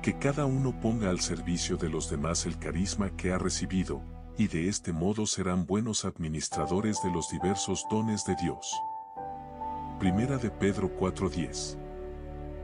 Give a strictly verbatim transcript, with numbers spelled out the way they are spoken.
Que cada uno ponga al servicio de los demás el carisma que ha recibido, y de este modo serán buenos administradores de los diversos dones de Dios. Primera de Pedro cuatro diez.